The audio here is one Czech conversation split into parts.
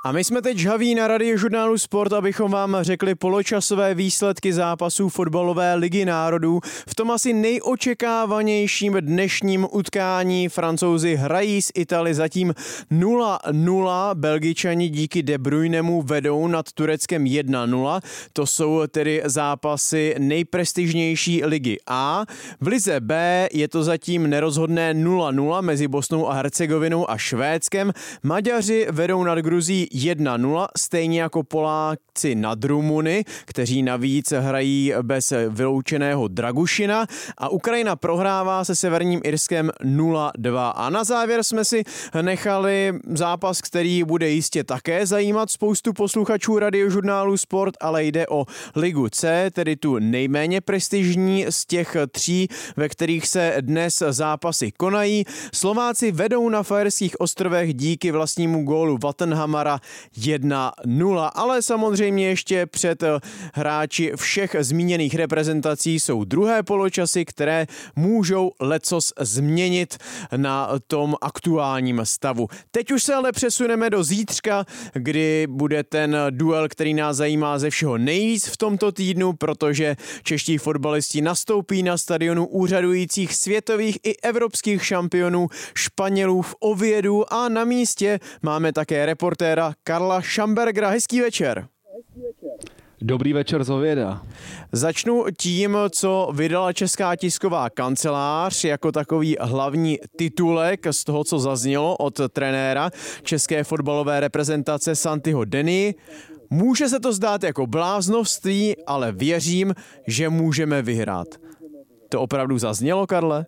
A my jsme teď žhaví na Radiožurnálu Sport, abychom vám řekli poločasové výsledky zápasů fotbalové ligy národů. V tom asi nejočekávanějším dnešním utkání Francouzi hrají s Italy zatím 0-0. Belgičani díky De Bruynemu vedou nad Tureckem 1-0. To jsou tedy zápasy nejprestižnější ligy A. V lize B je to zatím nerozhodné 0-0 mezi Bosnou a Hercegovinou a Švédskem. Maďaři vedou nad Gruzí 1-0, stejně jako Poláci nad Rumuny, kteří navíc hrají bez vyloučeného Dragušina, a Ukrajina prohrává se Severním Irskem 0-2. A na závěr jsme si nechali zápas, který bude jistě také zajímat spoustu posluchačů Radiožurnálu Sport, ale jde o Ligu C, tedy tu nejméně prestižní z těch tří, ve kterých se dnes zápasy konají. Slováci vedou na Faerských ostrovech díky vlastnímu gólu Wattenhamara 1-0, ale samozřejmě ještě před hráči všech zmíněných reprezentací jsou druhé poločasy, které můžou lecos změnit na tom aktuálním stavu. Teď už se ale přesuneme do zítřka, kdy bude ten duel, který nás zajímá ze všeho nejvíc v tomto týdnu, protože čeští fotbalisti nastoupí na stadionu úřadujících světových i evropských šampionů Španělů v Oviedu a na místě máme také reportéra Karla Šambergera. Hezký večer. Dobrý večer z Ověda. Začnu tím, co vydala Česká tisková kancelář jako takový hlavní titulek z toho, co zaznělo od trenéra české fotbalové reprezentace Santiho Denis. Může se to zdát jako bláznovství, ale věřím, že můžeme vyhrát. To opravdu zaznělo, Karle?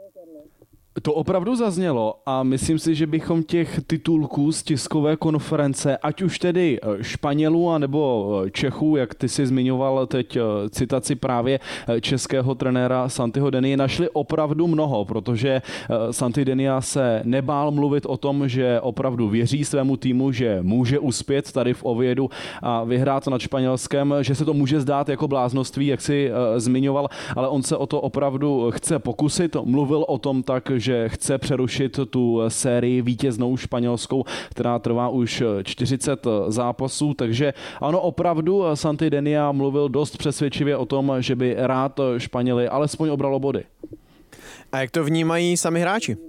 To opravdu zaznělo a myslím si, že bychom těch titulků z tiskové konference, ať už tedy Španělů anebo Čechů, jak ty si zmiňoval teď citaci právě českého trenéra Santiho Denia, našli opravdu mnoho, protože Santi Denia se nebál mluvit o tom, že opravdu věří svému týmu, že může uspět tady v Oviedu a vyhrát nad Španělskem, že se to může zdát jako bláznovství, jak si zmiňoval, ale on se o to opravdu chce pokusit. Mluvil o tom tak, že chce přerušit tu sérii vítěznou španělskou, která trvá už 40 zápasů, takže ano, opravdu Santi Denia mluvil dost přesvědčivě o tom, že by rád Španěli alespoň obralo body. A jak to vnímají sami hráči?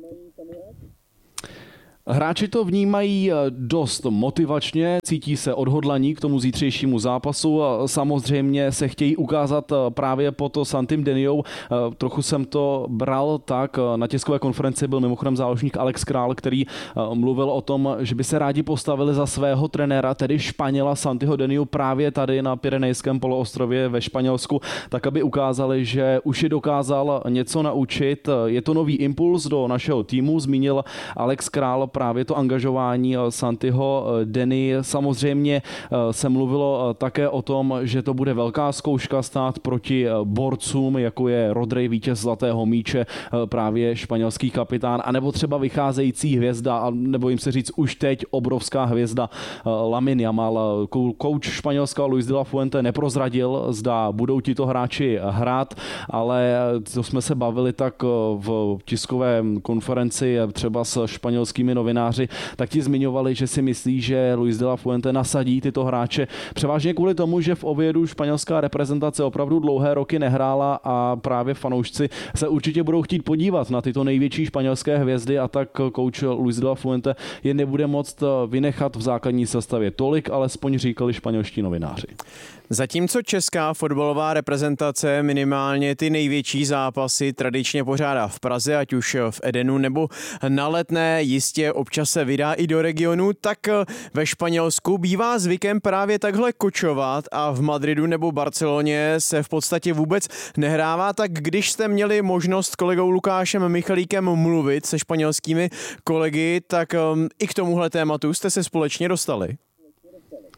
Hráči to vnímají dost motivačně, cítí se odhodlaní k tomu zítřejšímu zápasu a samozřejmě se chtějí ukázat právě pod Santim Deniou. Trochu jsem to bral tak, na tiskové konferenci byl mimochodem záložník Alex Král, který mluvil o tom, že by se rádi postavili za svého trenéra, tedy Španěla Santiho Deniu právě tady na Pyrenejském poloostrově ve Španělsku, tak aby ukázali, že už je dokázal něco naučit. Je to nový impuls do našeho týmu, zmínil Alex Král právě to angažování Santiho Denia. Samozřejmě se mluvilo také o tom, že to bude velká zkouška stát proti borcům, jako je Rodri, vítěz Zlatého míče, právě španělský kapitán, anebo třeba vycházející hvězda, nebo jim se říct už teď obrovská hvězda Lamine Yamal. Kouč Španělska Luis de la Fuente neprozradil, zda budou tito hráči hrát, ale to jsme se bavili tak v tiskové konferenci třeba s španělskými novináři, tak ti zmiňovali, že si myslí, že Luis de la Fuente nasadí tyto hráče převážně kvůli tomu, že v Oviedu španělská reprezentace opravdu dlouhé roky nehrála a právě fanoušci se určitě budou chtít podívat na tyto největší španělské hvězdy a tak kouč Luis de la Fuente je nebude moct vynechat v základní sestavě. Tolik alespoň říkali španělští novináři. Zatímco česká fotbalová reprezentace minimálně ty největší zápasy tradičně pořádá v Praze, ať už v Edenu nebo na Letné, jistě občas se vydá i do regionu, tak ve Španělsku bývá zvykem právě takhle kočovat a v Madridu nebo Barceloně se v podstatě vůbec nehrává. Tak když jste měli možnost s kolegou Lukášem Michalíkem mluvit se španělskými kolegy, tak i k tomuhle tématu jste se společně dostali?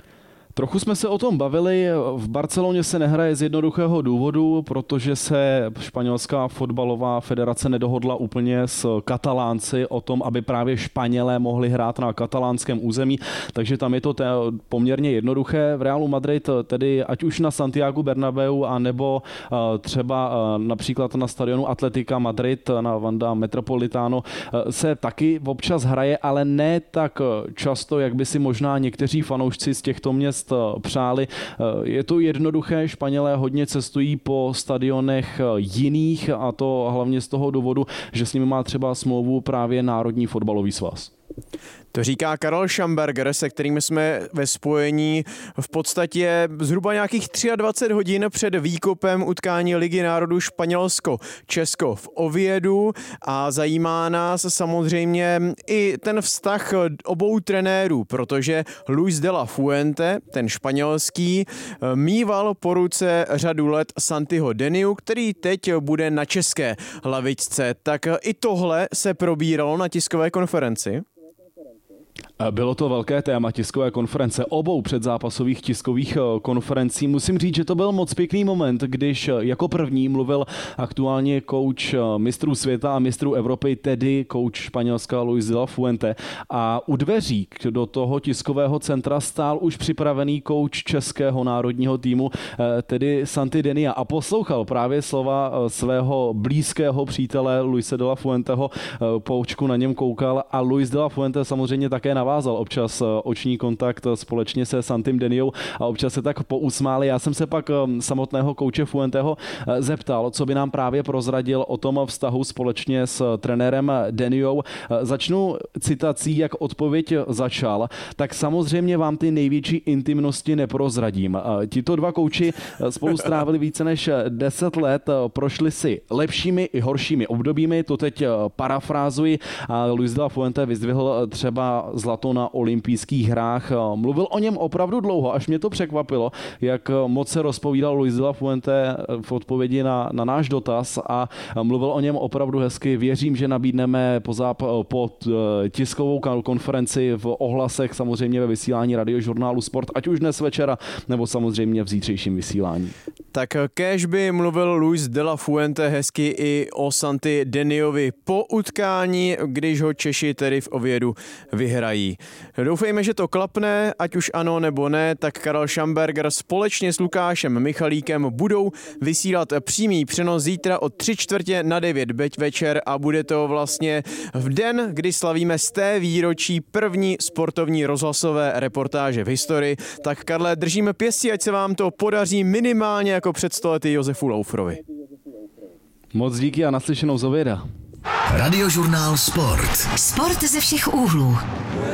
Trochu jsme se o tom bavili, v Barceloně se nehraje z jednoduchého důvodu, protože se španělská fotbalová federace nedohodla úplně s Katalánci o tom, aby právě Španělé mohli hrát na katalánském území, takže tam je to poměrně jednoduché. V Realu Madrid tedy ať už na Santiagu Bernabéu, anebo třeba například na stadionu Atletica Madrid, na Wanda Metropolitano, se taky občas hraje, ale ne tak často, jak by si možná někteří fanoušci z těchto měst přáli. Je to jednoduché, Španělé hodně cestují po stadionech jiných a to hlavně z toho důvodu, že s nimi má třeba smlouvu právě Národní fotbalový svaz. To říká Karel Schamberger, se kterým jsme ve spojení v podstatě zhruba nějakých 23 hodin před výkopem utkání Ligy národů Španělsko-Česko v Oviedu a zajímá nás samozřejmě i ten vztah obou trenérů, protože Luis de la Fuente, ten španělský, mýval po ruce řadu let Santiho Deniu, který teď bude na české lavičce. Tak i tohle se probíralo na tiskové konferenci. Bylo to velké téma tiskové konference, obou předzápasových tiskových konferencí. Musím říct, že to byl moc pěkný moment, když jako první mluvil aktuálně kouč mistrů světa a mistrů Evropy, tedy kouč Španělska Luis de la Fuente. A u dveří do toho tiskového centra stál už připravený kouč českého národního týmu, tedy Santi Denia, a poslouchal právě slova svého blízkého přítele Luise de la Fuenteho. Po očku na něm koukal a Luis de la Fuente samozřejmě také navázal občas oční kontakt společně se Santim Deniou a občas se tak pousmáli. Já jsem se pak samotného kouče Fuenteho zeptal, co by nám právě prozradil o tom vztahu společně s trenérem Deniou. Začnu citací, jak odpověď začal. Tak samozřejmě vám ty největší intimnosti neprozradím. Tito dva kouči spolu strávili více než 10 let, prošli si lepšími i horšími obdobími, to teď parafrázuji. Luis de la Fuente vyzdvihl třeba zlato na olympijských hrách. Mluvil o něm opravdu dlouho, až mě to překvapilo, jak moc se rozpovídal Luis de la Fuente v odpovědi na náš dotaz a mluvil o něm opravdu hezky. Věřím, že nabídneme po tiskovou konferenci v ohlasech, samozřejmě ve vysílání Radiožurnálu Sport, ať už dnes večera, nebo samozřejmě v zítřejším vysílání. Tak kéž by mluvil Luis de la Fuente hezky i o Santi Deniovi po utkání, když ho Češi tedy v Oviedu vyhrají. Doufejme, že to klapne, ať už ano nebo ne, tak Karel Schamberger společně s Lukášem Michalíkem budou vysílat přímý přenos zítra od 8:45 večer a bude to vlastně v den, kdy slavíme 100. výročí první sportovní rozhlasové reportáže v historii. Tak Karle, držíme pěstí, ať se vám to podaří minimálně jako před 100 lety Josefu Laufrovi. Moc díky a naslyšenou z Ovieda. Radiožurnál Sport. Sport ze všech úhlů.